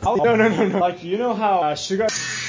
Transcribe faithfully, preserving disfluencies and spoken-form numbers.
No, no, no, no. Like, you know how uh, sugar...